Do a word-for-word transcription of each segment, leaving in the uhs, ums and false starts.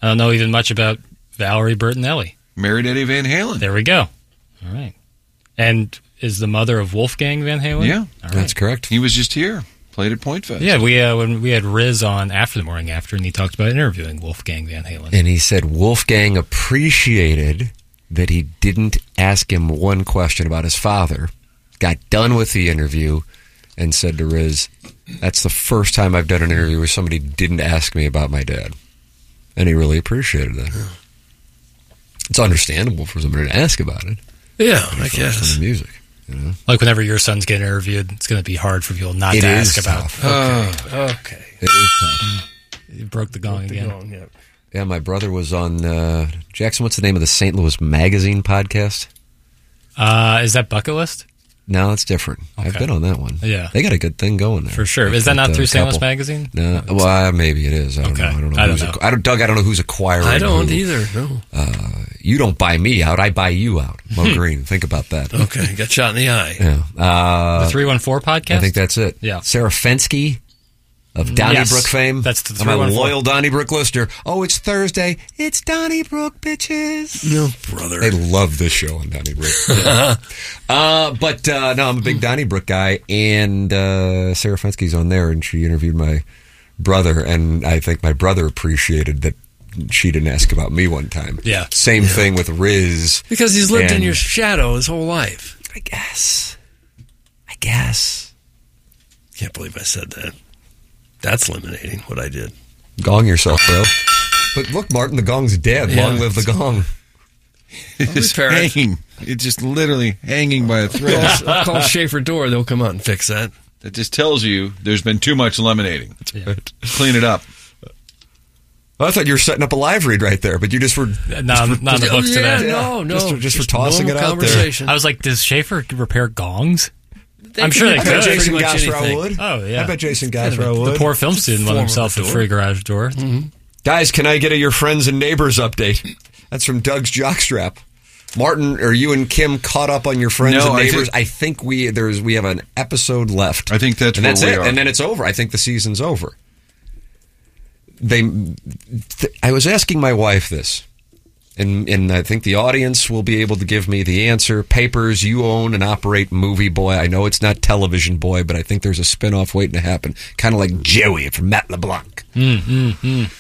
I don't know even much about Valerie Bertinelli. Married Eddie Van Halen. There we go. All right. And is the mother of Wolfgang Van Halen? Yeah, All right. That's correct. He was just here. Played at Point Fest. Yeah, we uh, when we had Riz on After the Morning After, and he talked about interviewing Wolfgang Van Halen. And he said Wolfgang appreciated that he didn't ask him one question about his father, got done with the interview, and said to Riz, that's the first time I've done an interview where somebody didn't ask me about my dad. And he really appreciated that. Yeah. It's understandable for somebody to ask about it. Yeah, I guess. The music. You know? Like whenever your son's getting interviewed, it's going to be hard for people not it to is ask about. Tough. Okay. Uh, okay. It is tough. You broke the gong broke the again. Gong, yeah. yeah, my brother was on, uh, Jackson, what's the name of the Saint Louis Magazine podcast? Uh, is that Bucket List? No, it's different. Okay. I've been on that one. Yeah. They got a good thing going there. For sure. They Is that got, not through uh, Saint Louis couple. Magazine? No. Well, uh, maybe it is. I don't Okay. know. I don't know. I who's don't know. Acqu- I don't, Doug, I don't know who's acquiring I don't who. either, no. Uh, you don't buy me out. I buy you out. Mo Green. Think about that. Okay, got shot in the eye. Yeah. Uh, The three one four podcast? I think that's it. Yeah. Sarah Fensky of Donnybrook Yes. fame. That's the I'm a three one four. loyal Donnybrook listener. Oh, it's Thursday. It's Donnybrook, bitches. No, brother. They love this show on Donnybrook. uh, but uh, no, I'm a big Donnybrook guy, and uh, Sarah Fensky's on there, and she interviewed my brother, and I think my brother appreciated that she didn't ask about me one time. Yeah. Same Yeah. thing with Riz. Because he's lived in and- your shadow his whole life. I guess. I guess. Can't believe I said that. That's eliminating what I did. Gong yourself, bro. But look, Martin, the gong's dead. Yeah. Long live the gong. It's repair it. hanging. It's just literally hanging by a thread. I'll call Schaefer Door. They'll come out and fix that. That just tells you there's been too much lemonading. Yeah. Clean it up. I thought you were setting up a live read right there, but you just were... Not, not in the books yeah, today. No, no. Just for- just for tossing normal it out there. conversation. I was like, does Schaefer repair gongs? They I'm can sure they repair could. pretty Jason much Gosrow anything. would. Oh, yeah. I bet Jason kind of a- Gosrow would. The poor film student won form of himself a a door. free garage door. Mm-hmm. Guys, can I get a your friends and neighbors update? That's from Doug's Jockstrap. Martin, are you and Kim caught up on your friends No, and I neighbors? think- I think we there's we have an episode left. I think that's and where that's we it. are. And then it's over. I think the season's over. They, th- I was asking my wife this, and and I think the audience will be able to give me the answer. Papers, you own and operate Movie Boy. I know it's not Television Boy, but I think there's a spinoff waiting to happen, kind of like Joey from Matt LeBlanc. Mm, mm, mm.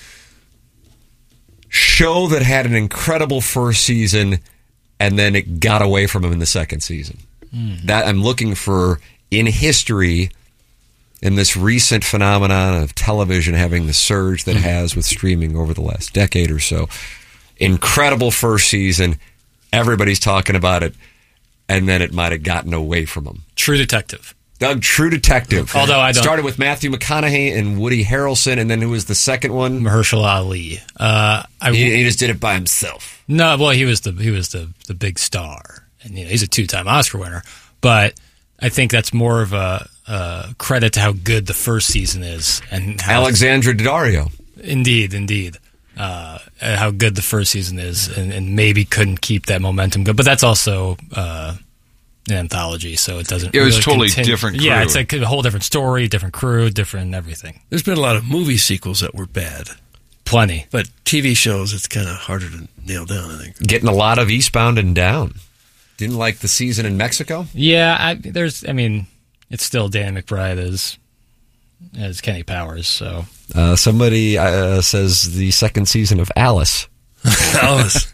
Show that had an incredible first season, and then it got away from him in the second season. Mm. That I'm looking for in history, in this recent phenomenon of television having the surge that it has with streaming over the last decade or so. Incredible first season. Everybody's talking about it, and then it might have gotten away from him. True Detective. Doug, True Detective. Okay. Although I don't- started with Matthew McConaughey and Woody Harrelson, and then who was the second one? Mahershala Ali. Uh, I, He, he just did it by himself. No, well, he was the he was the the big star, and you know he's a two time Oscar winner. But I think that's more of a, a credit to how good the first season is, and how Alexandra Daddario. Indeed, indeed, uh, how good the first season is, and, and maybe couldn't keep that momentum going. But that's also uh, an anthology, so it doesn't. It was really totally continue. different Yeah, crew. it's like a whole different story, different crew, different everything. There's been a lot of movie sequels that were bad. Plenty. But T V shows, it's kind of harder to nail down, I think. Getting a lot of Eastbound and Down. Didn't like the season in Mexico? Yeah, I, there's. I mean, it's still Dan McBride as as Kenny Powers. So Uh, somebody uh, says the second season of Alice. Alice.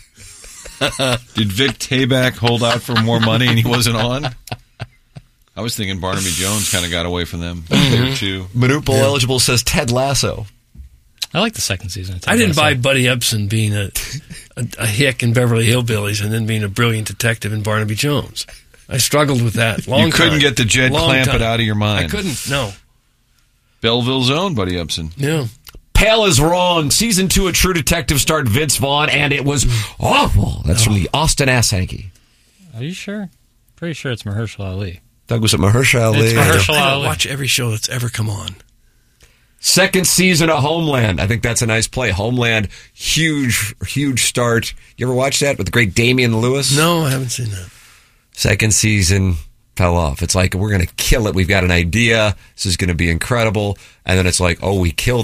Did Vic Tayback hold out for more money and he wasn't on? I was thinking Barnaby Jones kind of got away from them there too. Manuple eligible says Ted Lasso. I like the second season. Of I didn't buy Ted Buddy Ebsen being a, a, a hick in Beverly Hillbillies and then being a brilliant detective in Barnaby Jones. I struggled with that. Long You couldn't time. get the Jed Long Clampett time. out of your mind. I couldn't, no. Belleville's own Buddy Ebsen. Yeah. Pale is wrong. Season two of True Detective starred Vince Vaughn, and it was awful. That's from the Austin Ass Hanky. Are you sure? Pretty sure it's Mahershala Ali. Doug, was it Mahershala Ali? It's Mahershala I don't Ali. watch every show that's ever come on. Second season of Homeland. I think that's a nice play. Homeland, huge, huge start. You ever watch that with the great Damian Lewis? No, I haven't seen that. Second season fell off. It's like, we're going to kill it. We've got an idea. This is going to be incredible. And then it's like, oh, we killed it.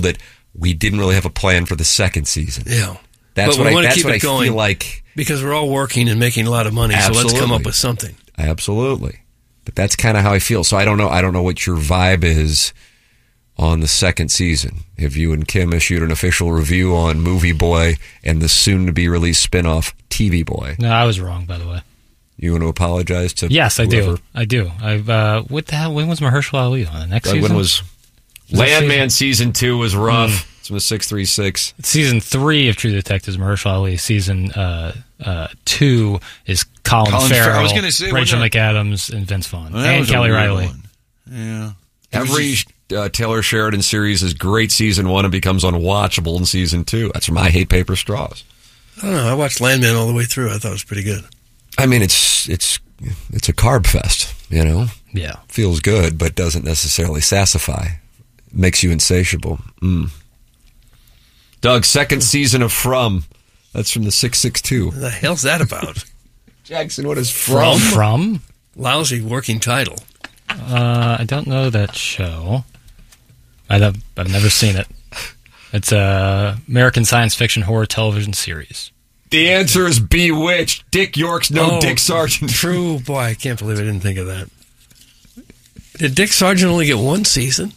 we didn't really have a plan for the second season. Yeah. That's But what we I, wanna that's keep what it I going. feel like. Because we're all working and making a lot of money, so let's come Absolutely. up with something. Absolutely. But that's kind of how I feel. So I don't know. I don't know what your vibe is on the second season. Have you and Kim issued an official review on Movie Boy and the soon-to-be released spinoff T V Boy? No, I was wrong, by the way. You want to apologize to? Yes, I whoever? do. I do. I've. Uh, what the hell? When was Mahershala Ali on? The next Like, season? when was Landman season two was rough. It's from the six three six. Season three of True Detectives, Mahershala Ali. Season uh, uh, two is Colin, Colin Farrell, Farrell. I was gonna say, Rachel wasn't McAdams, and Vince Vaughn, Well, that and was a Kelly weird Riley. one. Yeah. Every uh, Taylor Sheridan series is great season one and becomes unwatchable in season two. That's from I Hate Paper Straws. I don't know. I watched Landman all the way through. I thought it was pretty good. I mean, it's it's it's a carb fest, you know? Yeah. Feels good, but doesn't necessarily satisfy. Makes you insatiable. Mm. Doug, second season of From. That's from the six six two. What the hell's that about? Jackson, what is From? From? From? Lousy working title. Uh, I don't know that show. I don't, I've never seen it. It's a American science fiction horror television series. The answer is Bewitched. Dick York's no Oh, Dick Sargent. True. Boy, I can't believe I didn't think of that. Did Dick Sargent only get one season?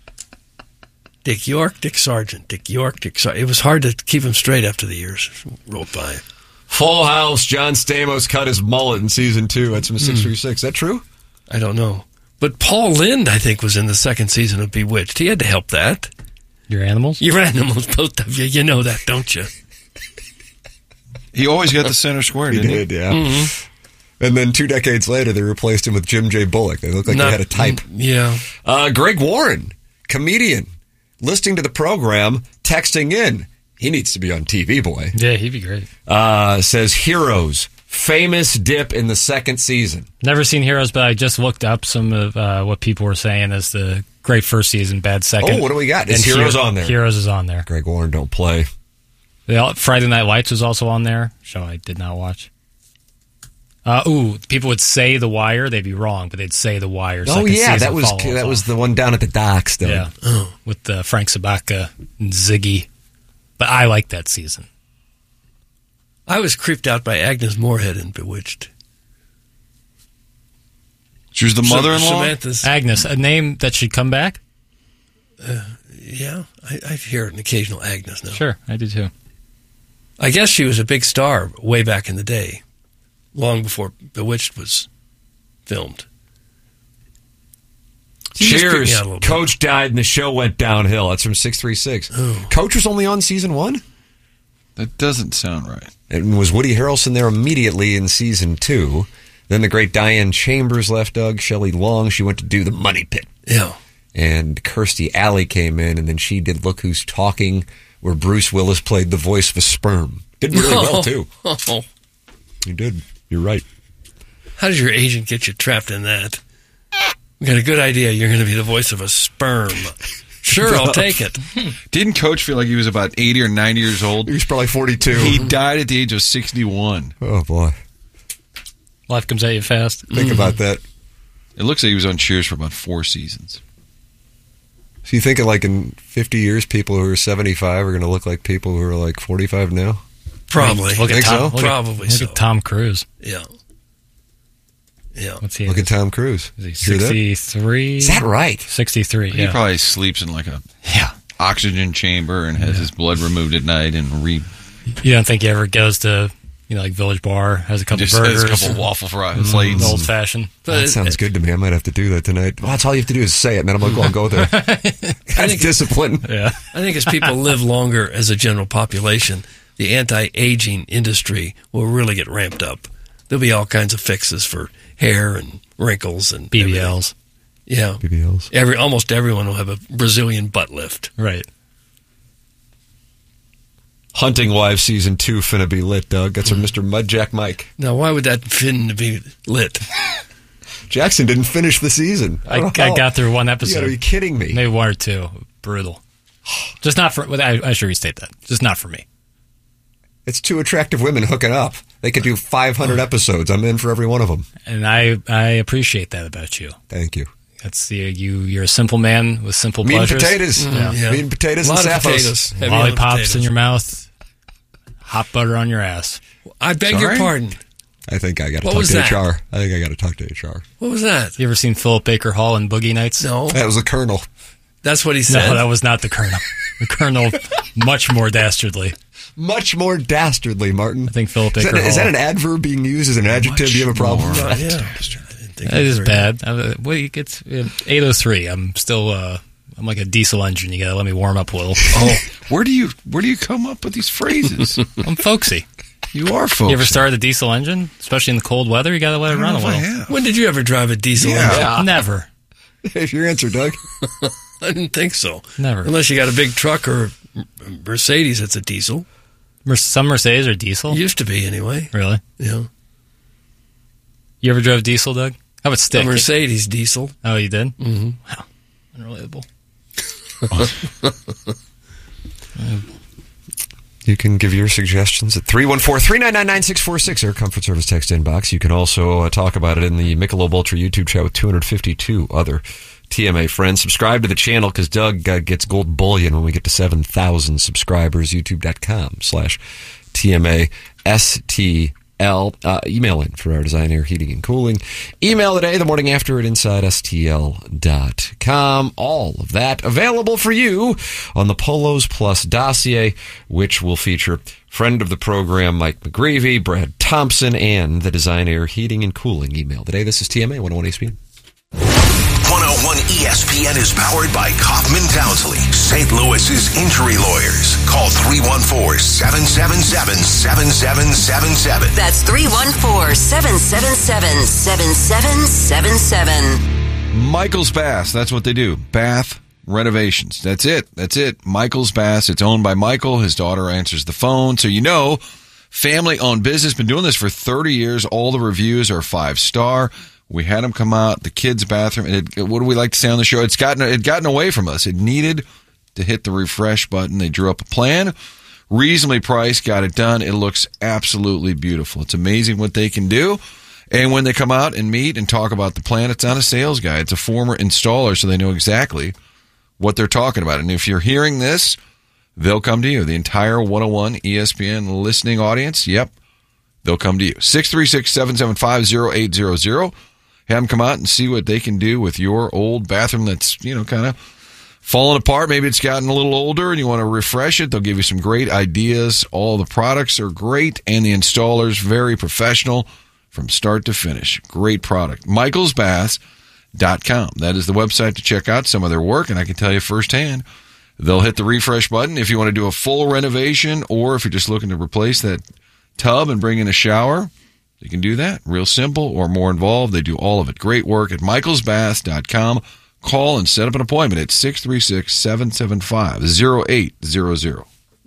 Dick York, Dick Sargent, Dick York, Dick Sargent. It was hard to keep him straight after the years rolled by. Full House. John Stamos cut his mullet in season two. That's from six three six. Is that true? I don't know. But Paul Lynde, I think, was in the second season of Bewitched. He had to help that. Your animals? You're animals, both of you. You know that, don't you? He always got the center square, He didn't did, yeah. And then two decades later, they replaced him with Jim J. Bullock. They looked like Not- they had a type. Yeah. Uh, Greg Warren, comedian, listening to the program, texting in. He needs to be on T V, boy. Yeah, he'd be great. Uh, says Heroes, famous dip in the second season. Never seen Heroes, but I just looked up some of uh, what people were saying as the great first season, bad second. Oh, what do we got? Is And Heroes Hero- on there? Heroes is on there. Greg Warren don't play. They all, Friday Night Lights was also on there, show I did not watch. Uh, ooh, people would say The Wire. They'd be wrong, but they'd say The Wire. Oh second yeah, season that was follows that was on. the one down at the docks, though. Yeah, Oh. with uh, Frank Sabaka and Ziggy. But I like that season. I was creeped out by Agnes Moorehead in Bewitched. She was the mother-in-law? Samantha's. Agnes, a name that should come back? Yeah, I, I hear an occasional Agnes now. Sure, I do too. I guess she was a big star way back in the day, long before Bewitched was filmed. She just creeped me Cheers. out a little bit. Coach died and the show went downhill. That's from six three six. Oh. Coach was only on season one? That doesn't sound right. And was Woody Harrelson there immediately in season two? Then the great Diane Chambers left Doug. Shelley Long, she went to do The Money Pit. Yeah. And Kirstie Alley came in, and then she did Look Who's Talking, where Bruce Willis played the voice of a sperm. Did really well, too. Oh. He did. You're right. How does your agent get you trapped in that? We got a good idea. You're going to be the voice of a sperm. Sure, I'll take it. Didn't Coach feel like he was about eighty or ninety years old? He was probably forty-two. He died at the age of sixty-one. Oh, boy. Life comes at you fast. Think about that. It looks like he was on Cheers for about four seasons. So you think like in fifty years, people who are seventy-five are going to look like people who are like forty-five now? Probably. Look at Think Tom, so? look at- Probably look so. at Tom Cruise. Yeah. Yeah. What's he? Look at Tom Cruise. Is he Hear that? sixty-three? Is that right? sixty-three, He yeah. probably sleeps in like a Yeah. oxygen chamber and has his blood removed at night and re You don't think he ever goes to, you know, like Village Bar, has a couple just burgers, has a couple waffle fries, mm, plates. old fashioned. That sounds good to me. I might have to do that tonight. Well, that's all you have to do is say it, man. I'm like, well, I'll go there. That's discipline. Yeah. I think as people live longer as a general population, the anti-aging industry will really get ramped up. There'll be all kinds of fixes for hair and wrinkles and B B everything. Ls. Yeah. B B Ls. Every almost everyone will have a Brazilian butt lift. Right. Hunting Wives season two finna be lit, Doug. That's from Mister Mudjack Mike. Now, why would that fin be lit? Jackson didn't finish the season. I, don't know I how. got through one You episode. gotta be kidding me. Maybe one or two. Brutal. Just not for, well, I, I should restate that. Just not for me. It's two attractive women hooking up. They could do five hundred episodes. I'm in for every one of them. And I, I appreciate that about you. Thank you. That's the you. You're a simple man with simple Meat and pleasures. potatoes. Yeah. Yeah. Meat and potatoes A lot and of Sappos. potatoes. Heavy on Lollipops potatoes. in your mouth. Hot butter on your ass. I beg Sorry? your pardon. I think I got to What talk was to that? H R. I think I got to talk to H R. What was that? You ever seen Philip Baker Hall in Boogie Nights? No, That was the Colonel. that's what he said. No, that was not the Colonel. The Colonel, much more dastardly. Much more dastardly, Martin. I think Philip Is Baker that, Hall. is that an adverb being used as an adjective? Do you have a problem? more. Uh, yeah. I didn't think That it is was very bad. Uh, What it gets eight oh three. I'm still. Uh, I'm like a diesel engine. You gotta let me warm up a little. Oh, where do you where do you come up with these phrases? I'm folksy. You are folks. You ever started a diesel engine, especially in the cold weather? You gotta let it run a little. When did you ever drive a diesel Yeah. engine? Never, Here's your answer, Doug. I didn't think so. never. Unless you got a big truck or a Mercedes that's a diesel. Mer- Some Mercedes are diesel. Used to be, anyway. Really? Yeah. You ever drove diesel, Doug? How about A stick? Mercedes diesel. Oh, you did? Mm-hmm. Wow, unrelatable. You can give your suggestions at three one four, three nine nine, nine six four six, Air Comfort Service text inbox. You can also uh, talk about it in the Michelob Ultra YouTube chat with two hundred fifty-two other T M A friends. Subscribe to the channel because Doug uh, gets gold bullion when we get to seven thousand subscribers. YouTube.com slash TMA ST. L, uh, email in for our design, air, heating, and cooling. Email today, the morning after at inside S T L dot com. All of that available for you on the Polos Plus dossier, which will feature friend of the program Mike McGreevy, Brad Thompson, and the design, air, heating, and cooling email today. This is T M A one oh one E S P N. one oh one E S P N is powered by Kaufman Townsley, Saint Louis's injury lawyers. Call three one four, seven seven seven, seven seven seven seven. That's three one four, seven seven seven, seven seven seven seven. Michael's Bath. That's what they do. Bath renovations. That's it. That's it. Michael's Bath. It's owned by Michael. His daughter answers the phone. So you know, family-owned business. Been doing this for thirty years. All the reviews are five-star. We had them come out. The kids' bathroom. And it, what do we like to say on the show? It's gotten it gotten away from us. It needed to hit the refresh button. They drew up a plan. Reasonably priced. Got it done. It looks absolutely beautiful. It's amazing what they can do. And when they come out and meet and talk about the plan, it's not a sales guy. It's a former installer, so they know exactly what they're talking about. And if you're hearing this, they'll come to you. The entire one oh one E S P N listening audience, yep, they'll come to you. six three six, seven seven five, oh eight hundred. Have them come out and see what they can do with your old bathroom that's, you know, kind of falling apart. Maybe it's gotten a little older and you want to refresh it. They'll give you some great ideas. All the products are great, and the installers very professional from start to finish. Great product. michaels baths dot com. That is the website to check out some of their work, and I can tell you firsthand, they'll hit the refresh button if you want to do a full renovation, or if you're just looking to replace that tub and bring in a shower. You can do that. Real simple or more involved. They do all of it. Great work at michaels baths dot com. Call and set up an appointment at six three six, seven seven five, oh eight hundred.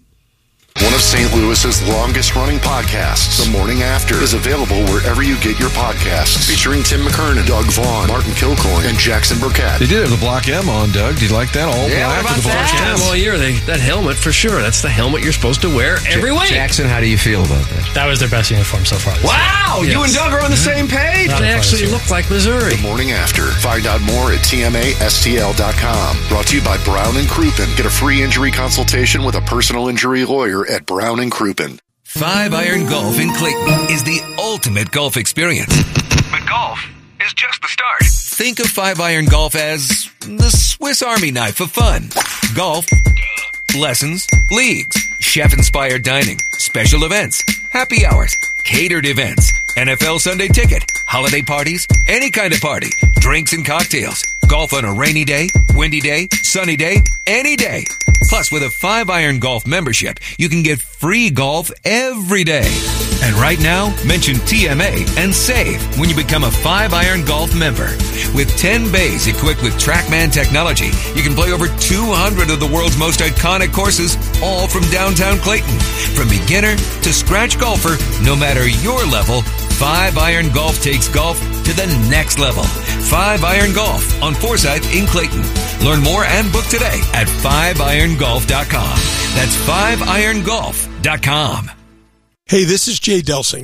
One of Saint Louis's longest-running podcasts, The Morning After, is available wherever you get your podcasts. Featuring Tim McKernan, Doug Vaughn, Martin Kilcoyne, and Jackson Burkett. They did have the Block M on, Doug. Do you like that? All Yeah, black what with the about Block that? M. Time all year, they, that helmet for sure. That's the helmet you're supposed to wear every week. Jackson, how do you feel about that? That was their best uniform so far. this year. Wow, you and Doug are on the same page. Not They a actually fun look like Missouri. The Morning After. Find out more at T M A S T L dot com. Brought to you by Brown and Crouppen. Get a free injury consultation with a personal injury lawyer at Brown and Crouppen. Five Iron Golf in Clayton is the ultimate golf experience. But golf is just the start. Think of Five Iron Golf as the Swiss Army knife of fun. Golf, lessons, leagues, chef-inspired dining, special events, happy hours, catered events, N F L Sunday ticket, holiday parties, any kind of party, drinks and cocktails, golf on a rainy day, windy day, sunny day, any day. Plus, with a Five Iron Golf membership, you can get free golf every day. And right now, mention T M A and save when you become a Five Iron Golf member. With ten bays equipped with TrackMan technology, you can play over two hundred of the world's most iconic courses, all from downtown Clayton. From beginner to scratch golfer, no matter your level, Five Iron Golf takes golf to the next level. Five Iron Golf on Forsyth in Clayton. Learn more and book today at five iron golf dot com. That's five iron golf dot com. Hey, this is Jay Delsing.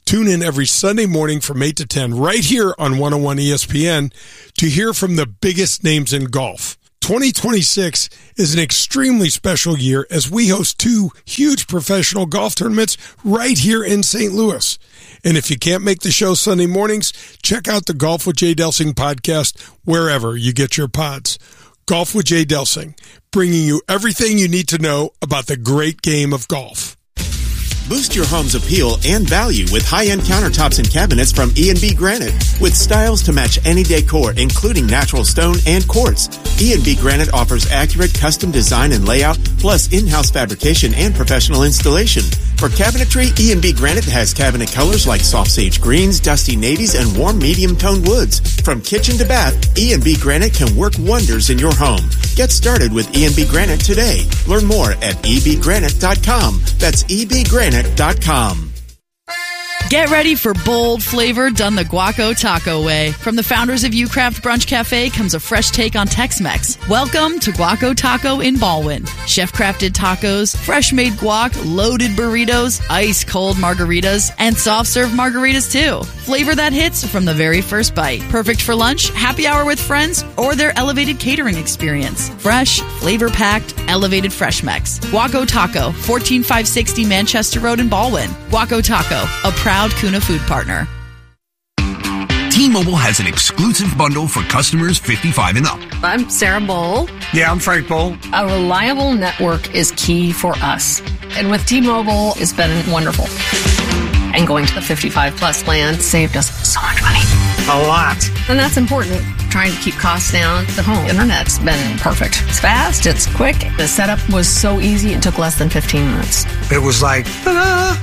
Tune in every Sunday morning from eight to ten right here on one oh one E S P N to hear from the biggest names in golf. twenty twenty-six is an extremely special year as we host two huge professional golf tournaments right here in Saint Louis. And if you can't make the show Sunday mornings, check out the Golf with Jay Delsing podcast wherever you get your pods. Golf with Jay Delsing, bringing you everything you need to know about the great game of golf. Boost your home's appeal and value with high-end countertops and cabinets from E and B Granite. With styles to match any decor, including natural stone and quartz, E and B Granite offers accurate custom design and layout, plus in-house fabrication and professional installation. For cabinetry, E and B Granite has cabinet colors like soft sage greens, dusty navies, and warm medium-toned woods. From kitchen to bath, E and B Granite can work wonders in your home. Get started with E and B Granite today. Learn more at e b granite dot com. That's e b granite dot com. Get ready for bold flavor done the Guaco Taco way. From the founders of U-Craft Brunch Cafe comes a fresh take on Tex-Mex. Welcome to Guaco Taco in Baldwin. Chef-crafted tacos, fresh-made guac, loaded burritos, ice-cold margaritas, and soft-serve margaritas too. Flavor that hits from the very first bite. Perfect for lunch, happy hour with friends, or their elevated catering experience. Fresh, flavor-packed, elevated Fresh Mex. Guaco Taco, fourteen five sixty Manchester Road in Baldwin. Guaco Taco, a proud Kuna food partner. T-Mobile has an exclusive bundle for customers fifty-five and up. I'm Sarah Bowl. Yeah, I'm Frank Bowl. A reliable network is key for us. And with T-Mobile, it's been wonderful. And going to the fifty-five plus plan saved us so much money. A lot. And that's important. Trying to keep costs down. The home internet's been perfect. It's fast, it's quick. The setup was so easy, it took less than fifteen minutes. It was like, ta-da!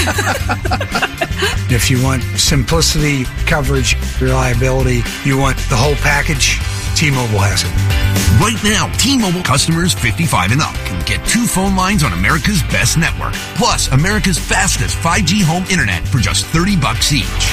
If you want simplicity, coverage, reliability, you want the whole package, T-Mobile has it. Right now, T-Mobile customers fifty-five and up can get two phone lines on America's best network, plus America's fastest five G home internet for just thirty bucks each.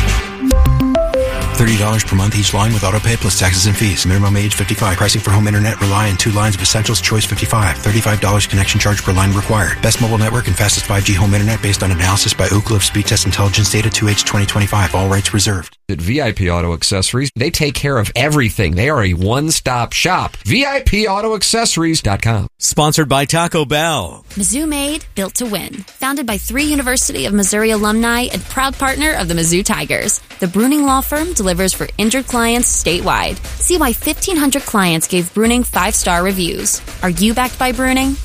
thirty dollars per month each line with autopay plus taxes and fees. Minimum age fifty-five. Pricing for home internet rely on two lines of Essentials Choice fifty-five. thirty-five dollars connection charge per line required. Best mobile network and fastest five G home internet based on analysis by Ookla of Speed Test Intelligence Data two H twenty twenty-five. All rights reserved. At V I P Auto Accessories, they take care of everything. They are a one-stop shop. V I P auto accessories dot com. Sponsored by Taco Bell. Mizzou Made, built to win. Founded by three University of Missouri alumni and proud partner of the Mizzou Tigers. The Bruning Law Firm delivers for injured clients statewide. See why fifteen hundred clients gave Bruning five-star reviews. Are you backed by Bruning?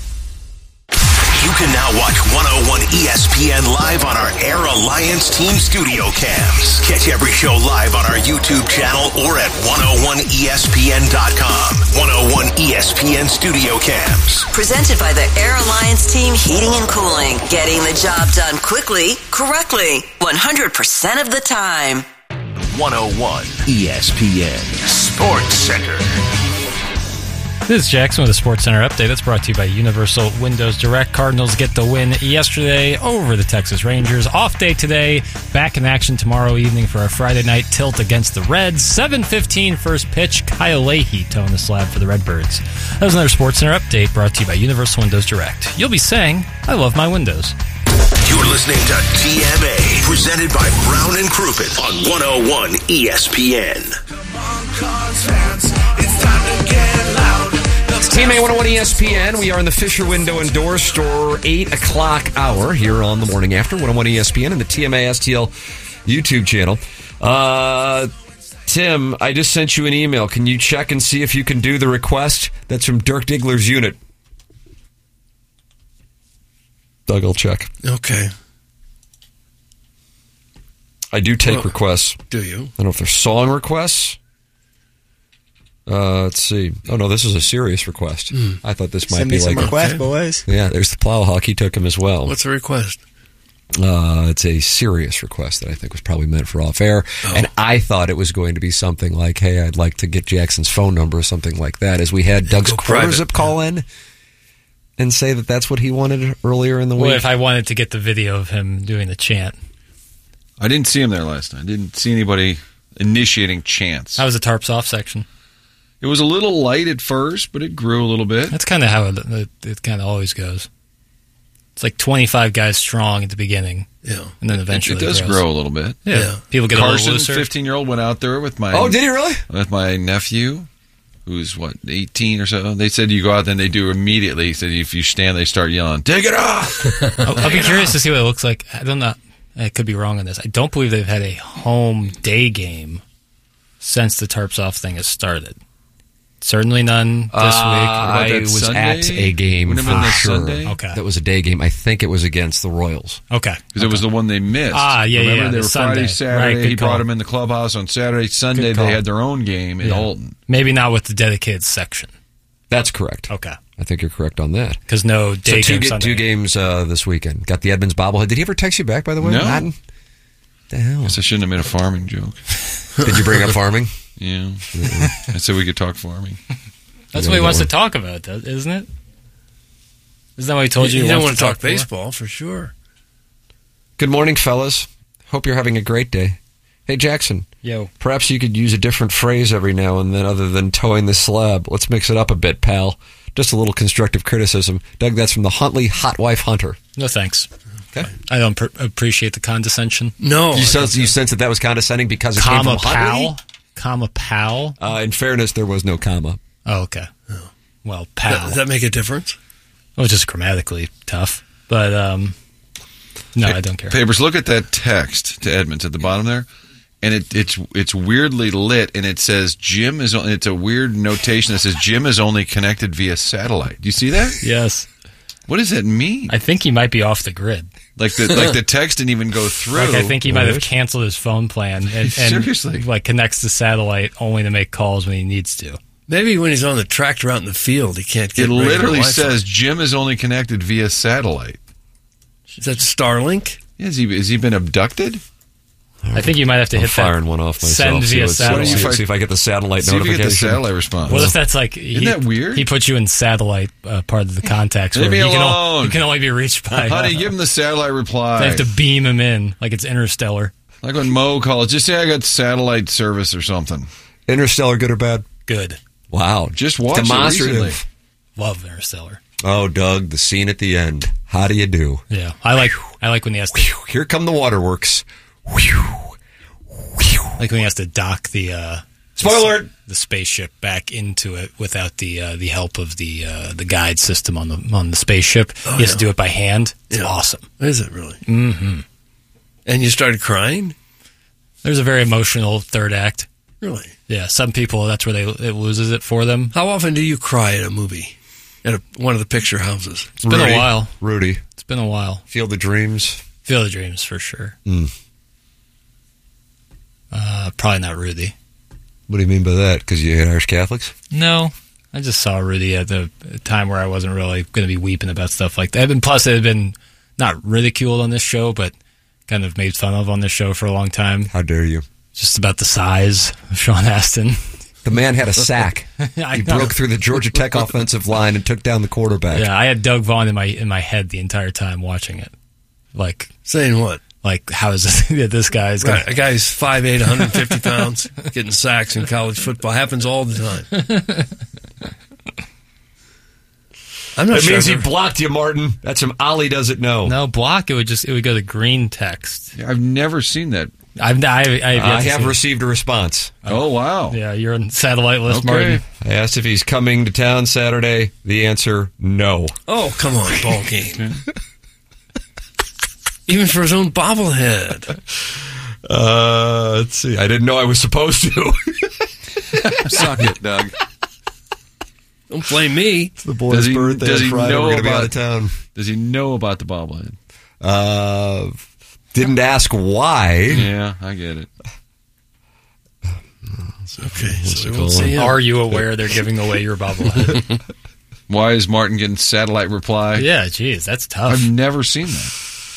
You can now watch one oh one E S P N live on our Air Alliance Team Studio Cams. Catch every show live on our YouTube channel or at one oh one E S P N dot com. one oh one E S P N Studio Cams. Presented by the Air Alliance Team Heating and Cooling. Getting the job done quickly, correctly, one hundred percent of the time. one oh one E S P N Sports Center. This is Jackson with a Sports Center update. That's brought to you by Universal Windows Direct. Cardinals get the win yesterday over the Texas Rangers. Off day today. Back in action tomorrow evening for a Friday night tilt against the Reds. seven fifteen first pitch. Kyle Leahy toeing the slab for the Redbirds. That was another Sports Center update brought to you by Universal Windows Direct. You'll be saying, I love my windows. You're listening to T M A, presented by Brown and Crouppen on one oh one E S P N. Come on, Cards fans, it's time to get loud. It's T M A one oh one E S P N. We are in the Fisher Window and Door Store eight o'clock hour here on the morning after one oh one E S P N and the T M A S T L YouTube channel. Uh, Tim, I just sent you an email. Can you check and see if you can do the request? That's from Dirk Diggler's unit. Doug, I'll check. Okay. I do take well, requests. Do you? I don't know if they're song requests. Uh, let's see. Oh, no, this is a serious request. Mm. I thought this might Send be me like some requests, a, boys. Yeah, there's the Plowhawk. He took him as well. What's the request? Uh, it's a serious request that I think was probably meant for off air. Oh. And I thought it was going to be something like, hey, I'd like to get Jackson's phone number or something like that, as we had Doug's Quarterzip call in and say that that's what he wanted earlier in the what week. What if I wanted to get the video of him doing the chant? I didn't see him there last night. I didn't see anybody initiating chants. How was the tarps off section? It was a little light at first, but it grew a little bit. That's kind of how it, it, it kind of always goes. It's like twenty-five guys strong at the beginning. Yeah. And then eventually it, it does grows. grow a little bit. Yeah. Yeah. People get Carson, a little looser. fifteen-year-old, went out there with my... Oh, did he really? With my nephew, who's, what, eighteen or so. They said you go out there and they do immediately. He said if you stand, they start yelling, take it off! I'll, I'll be curious to see what it looks like. I don't know. I could be wrong on this. I don't believe they've had a home day game since the Tarps Off thing has started. Certainly none this Uh, week. I was Sunday? at a game Wouldn't for it have been that sure. Sunday? Okay. That was a day game. I think it was against the Royals. Okay. Because it was the one they missed. Ah, yeah, Remember, yeah, they the were Sunday. Friday, Saturday. Right, good he call. brought them in the clubhouse on Saturday. Sunday, Good call. they had their own game in Yeah. Alton. Maybe not with the dedicated section. That's correct. Okay. I think you're correct on that. Because no day so two, game ga- Sunday. two games uh, this weekend. Got the Edmonds bobblehead. Did he ever text you back, by the way? No. Madden? The hell? Guess I shouldn't have made a farming joke. Did you bring up farming? Yeah. I said we could talk farming. That's You what he know wants that to talk about, though, isn't it? Isn't that what he told you? You he don't wants want to talk for? baseball for sure. Good morning, fellas. Hope you're having a great day. Hey, Jackson. Yo. Perhaps you could use a different phrase every now and then other than towing the slab. Let's mix it up a bit, pal. Just a little constructive criticism. Doug, that's from the Huntley Hot Wife Hunter. No thanks. Okay. I don't pr- appreciate the condescension. No. You sense, you sense that that was condescending because it Comma came from Huntley? pal? Comma pal? Uh, in fairness, there was no comma. Oh, okay. Well, pal. Does that make a difference? Well, just grammatically tough. But, um, no, I don't care. Papers, look at that text to Edmonds at the bottom there. And it, it's it's weirdly lit, and it says Jim is. on- It's a weird notation that says Jim is only connected via satellite. Do you see that? Yes. What does that mean? I think he might be off the grid. Like the like the text didn't even go through. Like I think he might have canceled his phone plan and, and Seriously? like connects the satellite only to make calls when he needs to. Maybe when he's on the tractor out in the field, he can't get It regular literally Wi-Fi. says Jim is only connected via satellite. Is that Starlink? Has he has he been abducted? I think you might have to I'm hit firing that one off myself. send see via what's- satellite. See, see if I get the satellite See if you notification. get the satellite response. What if that's like he, Isn't that weird? He puts you in satellite uh, part of the contacts. Leave where me you can, alone. o- you can only be reached by. Honey, uh, give him the satellite reply. They have to beam him in like it's Interstellar. Like when Mo calls, just say I got satellite service or something. Interstellar, good or bad? Good. Wow. Just watch it Demonstrative. recently. Love Interstellar. Oh, Doug, the scene at the end. How do you do? Yeah, I like. I like when he has to. Here come the waterworks. Like when he has to dock the. Uh, Spoiler! The, the spaceship back into it without the uh, the help of the uh, the guide system on the on the spaceship. Oh, he has yeah. to do it by hand. It's Yeah. awesome. Is it really? Mm-hmm. And you started crying? There's a very emotional third act. Really? Yeah, some people that's where they it loses it for them. How often do you cry at a movie? At a, one of the picture houses? It's been Rudy. a while. Rudy. It's been a while. Field of Dreams. Field of Dreams for sure. Mm. Uh, probably not Rudy. What do you mean by that? Because you hate Irish Catholics? No, I just saw Rudy at the time where I wasn't really going to be weeping about stuff like that. And plus, it had been not ridiculed on this show, but kind of made fun of on this show for a long time. How dare you? Just about the size of Sean Astin. The man had a sack. I He know. broke through the Georgia Tech offensive line and took down the quarterback. Yeah, I had Doug Vaughn in my in my head the entire time watching it. Like saying what? Like how is this? Yeah, this guy's Right. gonna, A guy's five eight, one hundred fifty pounds, getting sacks in college football. Happens all the time. I'm not It sure. means he I've ever- blocked you, Martin. That's some Ollie doesn't know. no block. It would just it would go to green text. I've never seen that. I've I, I've yet I to have see it. received a response. Oh, wow. Yeah, you're on satellite list, Okay. Martin. I asked if he's coming to town Saturday. The answer, no. Oh, come on, ball game. Even for his own bobblehead. Uh, let's see. I didn't know I was supposed to. Suck it, Doug. Don't blame me. It's the boy's Does he, birthday does on he Friday. know We're going to be about out of town. Does he know about the bobblehead? Uh, didn't ask why. Yeah, I get it. Okay, so we it won't called? see him. Are you aware they're giving away your bobblehead? Why is Martin getting satellite reply? Yeah, geez, that's tough. I've never seen that.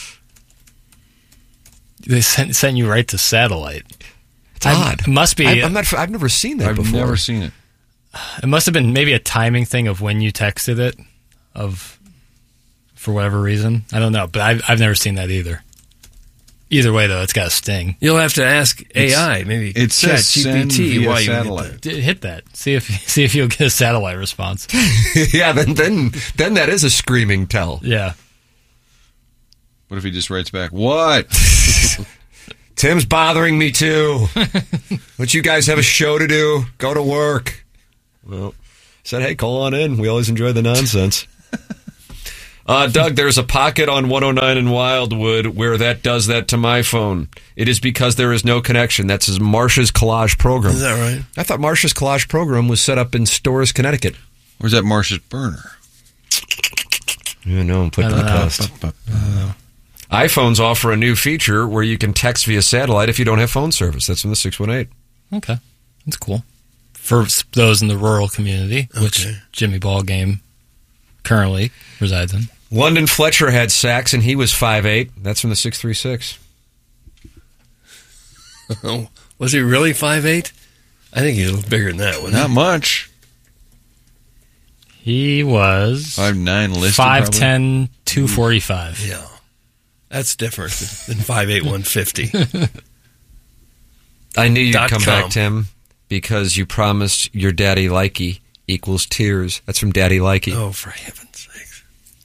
They sent, sent you right to satellite. It's odd. It must be. I, I'm not. I've never seen that I've before. never seen it. It must have been maybe a timing thing of when you texted it, of for whatever reason. I don't know, but I've I've never seen that either. Either way, though, it's got a sting. You'll have to ask A I, maybe It says send ChatGPT via why you satellite. D- Hit that. See if see if you'll get a satellite response. yeah, then then then that is a screaming tell. Yeah. What if he just writes back, what? Tim's bothering me too. Don't you guys have a show to do? Go to work. Well, said, hey, call on in. We always enjoy the nonsense. Uh, Doug, there's a pocket on one oh nine in Wildwood where that does that to my phone. It is because there is no connection. That's his Marcia's Collage program. Is that right? I thought Marcia's Collage program was set up in Storrs, Connecticut. Where's that Marcia's burner? You know, I'm putting the test. iPhones offer a new feature where you can text via satellite if you don't have phone service. That's from the six one eight. Okay. That's cool. For those in the rural community, which Okay. Jimmy Ballgame currently resides in. London Fletcher had sacks, and he was five eight. That's from the six three six. Oh, was he really five eight? I think he's a little bigger than that one. Not much. He was five nine listed, five probably? ten, two forty-five. Yeah. That's different than five eight, one fifty. I knew you'd Dot come com. back, Tim, because you promised your daddy likey equals tears. That's from Daddy Likey. Oh, for heaven's sakes.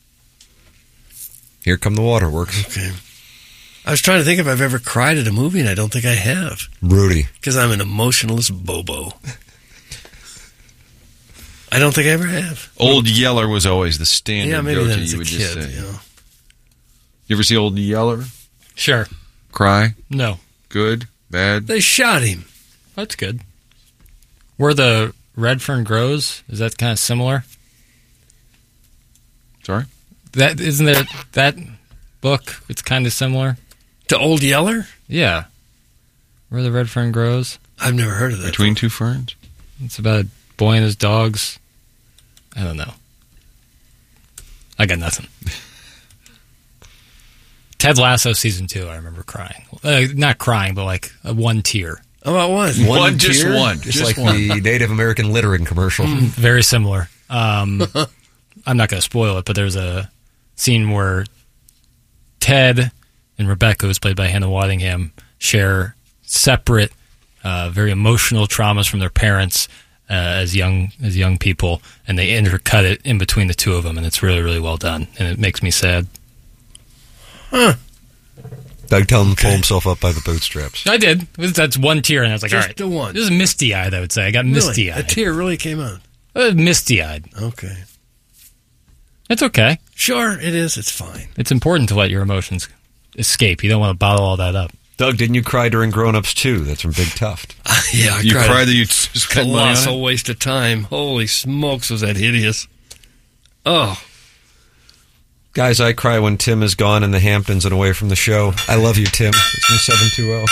Here come the waterworks. Okay. I was trying to think if I've ever cried at a movie, and I don't think I have. Rudy. Because I'm an emotionless bobo. I don't think I ever have. Old Yeller was always the standard Yeah, maybe go-to, then as you a would kid. just say. You know. You ever see Old Yeller? Sure. Cry? No. Good? Bad? They shot him. That's good. Where the Red Fern grows, is that kind of similar? Sorry? That isn't there that book? It's kind of similar to Old Yeller. Yeah, Where the Red Fern Grows. I've never heard of that. Between Two Ferns. It's about a boy and his dogs. I don't know. I got nothing. Ted Lasso season two. I remember crying. Uh, not crying, but like a one tear. Oh, about one. One, One, just tear? one. Just, Just like one. the Native American littering commercial. Very similar. Um, I'm not going to spoil it, but there's a scene where Ted and Rebecca, who's played by Hannah Waddingham, share separate, uh, very emotional traumas from their parents uh, as young as young people, and they intercut it in between the two of them, and it's really, really well done, and it makes me sad. Huh. Doug tell him to pull himself up by the bootstraps. I did. It was- That's one tear, and I was like, Just all right. the one. This is misty-eyed, I would say. I got Really? misty-eyed. A tear really came out. Uh, misty-eyed. Okay. It's okay. Sure, it is. It's fine. It's important to let your emotions escape. You don't want to bottle all that up. Doug, didn't you cry during Grown Ups too? That's from Big Tuft. Yeah, I You cried. cried that you just spent money on Colossal it? waste of time. Holy smokes, was that hideous. Oh. Guys, I cry when Tim is gone in the Hamptons and away from the show. I love you, Tim. It's from seven two zero.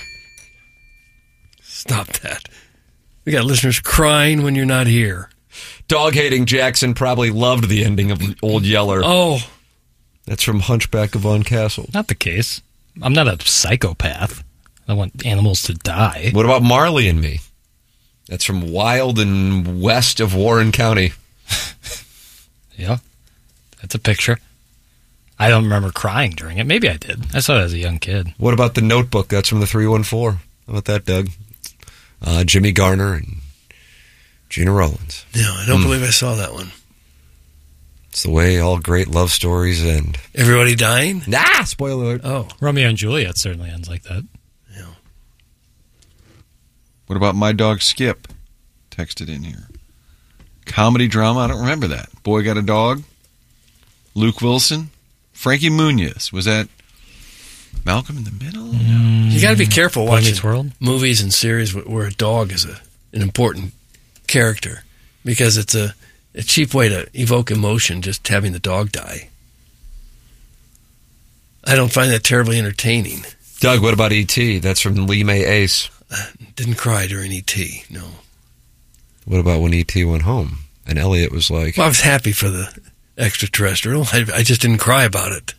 Stop that. We got listeners crying when you're not here. Dog-hating Jackson probably loved the ending of Old Yeller. Oh. That's from Hunchback of Von Castle. Not the case. I'm not a psychopath. I want animals to die. What about Marley and Me? That's from Wild and west of Warren County. Yeah. That's a picture. I don't remember crying during it. Maybe I did. I saw it as a young kid. What about The Notebook? That's from the three one four. How about that, Doug? Uh, Jimmy Garner and Gina Rollins. No, I don't Hmm. believe I saw that one. It's the way all great love stories end. Everybody dying? Nah, spoiler alert. Oh. Romeo and Juliet certainly ends like that. What about My Dog Skip? Texted in here. Comedy drama? I don't remember that. Boy Got a Dog? Luke Wilson? Frankie Muniz? Was that Malcolm in the Middle? You got to be careful Boy watching Meets World? movies and series wh- where a dog is a, an important character because it's a, a cheap way to evoke emotion just having the dog die. I don't find that terribly entertaining. Doug, what about E T? That's from Lee May Ace. Didn't cry during E T, no. What about when E T went home? And Elliot was like... Well, I was happy for the extraterrestrial. I, I just didn't cry about it.